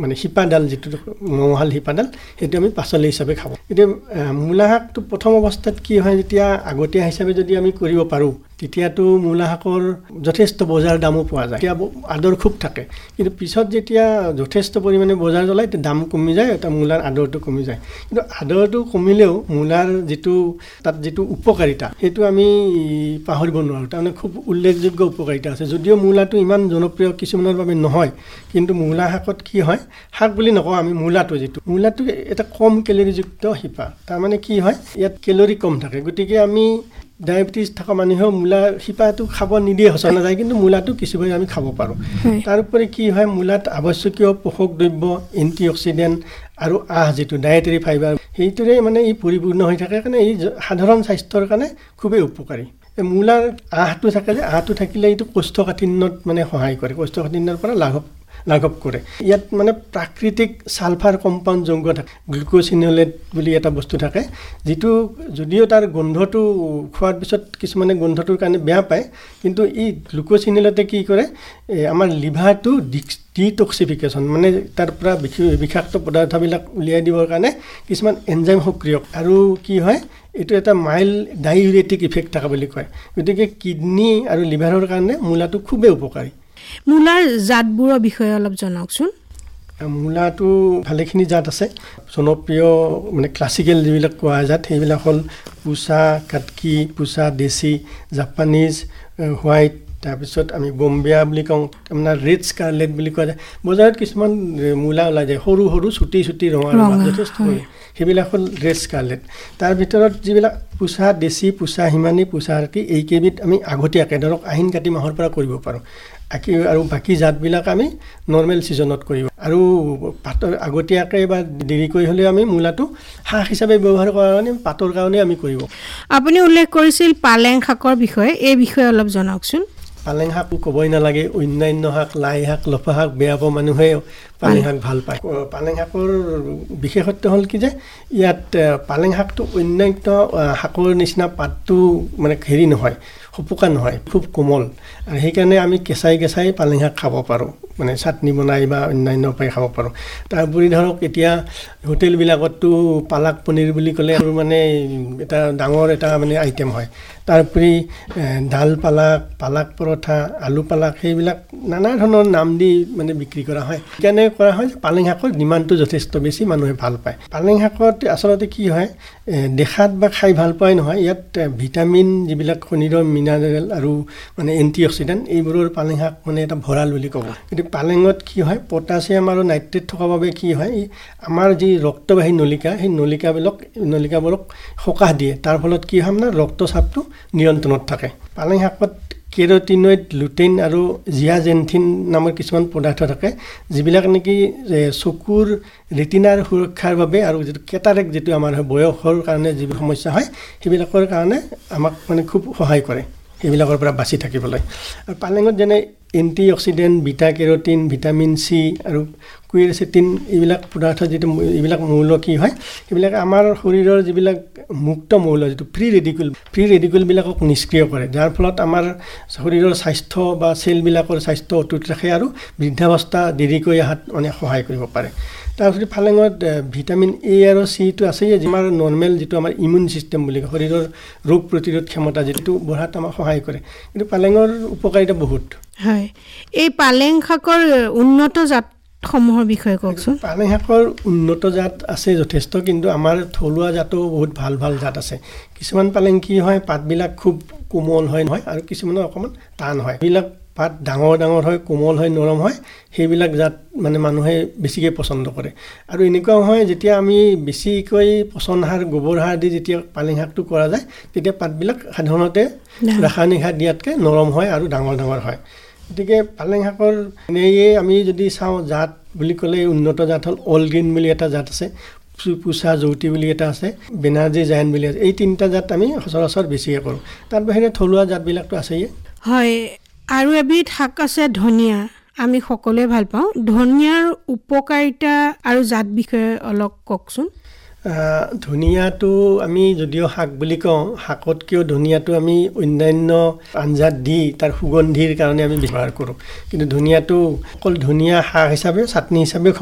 মানে শিপাডাল যিটো মহাল শিপাডাল সেইটো আমি পাচলি হিচাপে খাব। এতিয়া মূলা শাকটো প্ৰথম অৱস্থাত কি হয়, যেতিয়া আগতীয়া হিচাপে যদি আমি কৰিব পাৰোঁ তেতিয়াতো মূলা শাকৰ যথেষ্ট বজাৰ দামো পোৱা যায়, এতিয়া আদৰ খুব থাকে। কিন্তু পিছত যেতিয়া যথেষ্ট পৰিমাণে বজাৰ জ্বলায় তেতিয়া দাম কমি যায়, এটা মূলাৰ আদৰটো কমি যায়। কিন্তু আদৰটো কমিলেও মূলাৰ তাত যিটো উপকাৰিতা সেইটো আমি পাহৰিব নোৱাৰোঁ। তাৰমানে খুব উল্লেখযোগ্য উপকাৰিতা আছে। যদিও মূলাটো ইমান জনপ্ৰিয় কিছুমানৰ বাবে নহয়, কিন্তু মূলা শাকত কি হয়, শাক বুলি নকওঁ আমি, মূলাটো এটা কম কেলৰিযুক্ত শিপা। তাৰমানে কি হয়, ইয়াত কেলৰি কম থাকে। গতিকে আমি ডায়েবেটিছ থকা মানুহেও মূলা শিপাটো খাব নিদিয়ে, সঁচা নাযায়, কিন্তু মূলাটো কিছুমান আমি খাব পাৰোঁ। তাৰোপৰি কি হয়, মূলাত আৱশ্যকীয় পোষক দ্ৰব্য, এণ্টি অক্সিডেণ্ট আৰু যিটো ডায়েটেৰী ফাইবাৰ সেইটোৰে মানে ই পৰিপূৰ্ণ হৈ থাকে, কাৰণে এই সাধাৰণ স্বাস্থ্যৰ কাৰণে খুবেই উপকাৰী। মূলাৰ আঁহটো থাকে যে আঁহটো থাকিলে এইটো কোষ্ঠকাঠিন্যত মানে সহায় কৰে, কোষ্ঠকাঠিন্যৰ পৰা লাঘৱ কৰে। ইয়াত মানে প্ৰাকৃতিক ছালফাৰ কম্পাউণ্ড যৌগ থাকে, গ্লুক'চিনলেট বুলি এটা বস্তু থাকে, যিটো যদিও তাৰ গোন্ধটো খোৱাৰ পিছত কিছুমানে গোন্ধটোৰ কাৰণে বেয়া পায়, কিন্তু এই গ্লুক'চিনলেটে কি কৰে, আমাৰ লিভাৰটো ডিটক্সিফিকেশ্যন মানে তাৰ পৰা বিষাক্ত পদাৰ্থবিলাক উলিয়াই দিবৰ কাৰণে কিছুমান এনজাইম সক্ৰিয়, আৰু কি হয় এইটো এটা মাইল্ড ডাইউৰেটিক ইফেক্ট থকা বুলি কয়। গতিকে কিডনী আৰু লিভাৰৰ কাৰণে মূলাটো খুবেই উপকাৰী। মূলাৰ জাতবোৰৰ বিষয়ে অলপ জনাওকচোন। মূলাটো ভালেখিনি জাত আছে। জনপ্ৰিয় মানে ক্লাছিকেল যিবিলাক কোৱা জাত সেইবিলাক হ'ল পুছা, কাটকি, পুছা দেশী, জাপানীজ, হোৱাইট, তাৰপিছত আমি বম্বিয়া বুলি কওঁ, আপোনাৰ ৰেড স্কাৰলেট বুলি কোৱা যায়। বজাৰত কিছুমান মূলা ওলাই যায় সৰু সৰু চুটি ৰঙা যথেষ্ট, সেইবিলাক হ'ল ৰেড স্কাৰলেট। তাৰ ভিতৰত যিবিলাক পুছা দেশী, পুছা হিমানী, পুছা ৰাতি এইকেইবিধ আমি আগতীয়াকৈ ধৰক আহিন কাতি মাহৰ পৰা কৰিব পাৰোঁ, আৰু বাকী জাতবিলাক আমি নৰ্মেল ছিজনত কৰিব। আৰু পাতৰ আগতীয়াকৈ বা দেৰিকৈ হ'লেও আমি মূলাটো শাক হিচাপে ব্যৱহাৰ কৰাৰ কাৰণে পাতৰ কাৰণে আমি কৰিব। আপুনি উল্লেখ কৰিছিল পালেং শাকৰ বিষয়ে, এই বিষয়ে অলপ জনাওকচোন। পালেং শাকো ক'বই নালাগে, অন্যান্য শাক, লাই শাক, লফা শাক বেয়া পোৱা মানুহে পালেং শাক ভাল পায়। পালেং শাকৰ বিশেষত্ব হ'ল কি যে ইয়াত পালেং শাকটো অন্যান্য শাকৰ নিচিনা পাতটো মানে হেৰি নহয়, সপোকা নহয়, খুব কোমল, আৰু সেইকাৰণে আমি কেঁচাই পালেং শাক খাব পাৰোঁ, মানে চাটনি বনাই বা অন্যান্য উপায় খাব পাৰোঁ। তাৰোপৰি ধৰক এতিয়া হোটেলবিলাকততো পালাক পনীৰ বুলি ক'লে আৰু মানে এটা ডাঙৰ এটা মানে আইটেম হয়। তাৰোপৰি ডাল পালাক, পালাক পৰঠা, আলু পালাক, সেইবিলাক নানা ধৰণৰ নাম দি মানে বিক্ৰী কৰা হয়। সেইকাৰণে কৰা হয় যে পালেং শাকৰ ডিমাণ্ডটো যথেষ্ট বেছি, মানুহে ভাল পায়। পালেং শাকত আচলতে কি হয়, দেখাত বা খাই ভাল পোৱাই নহয়, ইয়াত ভিটামিন যিবিলাক খনিজ মিনাৰেল আৰু মানে এণ্টি অক্সিডেণ্ট এইবোৰৰ পালেং শাক মানে এটা ভঁৰাল বুলি ক'ব। কিন্তু পালেঙত কি হয়, পটাছিয়াম আৰু নাইট্ৰেট থকাৰ বাবে কি হয়, আমাৰ যি ৰক্তবাহী নলিকা, সেই নলিকাবোৰক সকাহ দিয়ে। তাৰ ফলত কি হয়, আপোনাৰ ৰক্তচাপটো নিয়ন্ত্ৰণত থাকে। পালেং শাকত কেৰটিনইড, লুটেইন আৰু জিয়াজেনথিন নামৰ কিছুমান পদাৰ্থ থাকে, যিবিলাক নেকি চকুৰ ৰেটিনাৰ সুৰক্ষাৰ বাবে আৰু যিটো কেটাৰেক্ট যিটো আমাৰ বয়সৰ কাৰণে যিবোৰ সমস্যা হয় সেইবিলাকৰ কাৰণে আমাক মানে খুব সহায় কৰে সেইবিলাকৰ পৰা বাচি থাকিবলৈ। আৰু পালেঙত যেনে anti oxidant, beta carotene, vitamin C আৰু কুৱেৰচেটিন এইবিলাক পদাৰ্থ এইবিলাক মৌল কি হয়, সেইবিলাকে আমাৰ শৰীৰৰ যিবিলাক মুক্ত মৌল, যিটো ফ্ৰী ৰেডিকুলবিলাকক নিষ্ক্ৰিয় কৰে, যাৰ ফলত আমাৰ শৰীৰৰ স্বাস্থ্য বা চেলবিলাকৰ স্বাস্থ্য অটুট ৰাখে আৰু বৃদ্ধাৱস্থা দেৰিকৈ অহাত মানে সহায় কৰিব পাৰে। তাৰপিছত পালেঙত ভিটামিন এ আৰু চিটো আছেই, আমাৰ নৰ্মেল যিটো আমাৰ ইমিউন ছিষ্টেম বুলি কয়, শৰীৰৰ ৰোগ প্ৰতিৰোধ ক্ষমতা যিটো বঢ়াত আমাক সহায় কৰে। কিন্তু পালেঙৰ উপকাৰিতা বহুত। হয়, এই পালেং শাকৰ উন্নত জাতসমূহৰ বিষয়ে কওকচোন। পালেং শাকৰ উন্নত জাত আছে যথেষ্ট, কিন্তু আমাৰ থলুৱা জাতো বহুত ভাল জাত আছে। কিছুমান পালেং কি হয়, পাতবিলাক খুব কোমল হয় নহয়, আৰু কিছুমানৰ অকণমান টান হয়। এইবিলাক পাত ডাঙৰ হয়, কোমল হয়, নৰম হয়, সেইবিলাক জাত মানে মানুহে বেছিকৈ পচন্দ কৰে। আৰু এনেকুৱাও হয়, যেতিয়া আমি বেছিকৈ পচন সাৰ, গোবৰ সাৰ দি যেতিয়া পালেং শাকটো কৰা যায়, তেতিয়া পাতবিলাক সাধাৰণতে ৰাসায়নিক সাৰ দিয়াতকৈ নৰম হয় আৰু ডাঙৰ হয়। গতিকে পালেং শাকৰ এনেয়ে আমি যদি চাওঁ জাত বুলি ক'লে উন্নত জাত হ'ল অল গ্ৰীণ বুলি এটা জাত আছে, পুছা জৌতি বুলি এটা আছে, বেনাৰ্জী জায়ান বুলি আছে। এই তিনিটা জাত আমি সচৰাচৰ বেছিকৈ কৰোঁ। তাৰ বাহিৰে থলুৱা জাতবিলাকতো আছেই। হয়, আৰু এবিধ শাক আছে ধনিয়া, আমি সকলোৱে ভাল পাওঁ। ধনিয়াৰ উপকাৰিতা আৰু জাত বিষয়ে অলপ কওকচোন। ধনিয়াটো আমি যদিও শাক বুলি কওঁ, শাকতকৈও ধনিয়াটো আমি অন্যান্য আঞ্জাত দি তাৰ সুগন্ধিৰ কাৰণে আমি ব্যৱহাৰ কৰোঁ। কিন্তু ধনিয়াটো অকল ধনিয়া শাক হিচাপে, চাটনি হিচাপে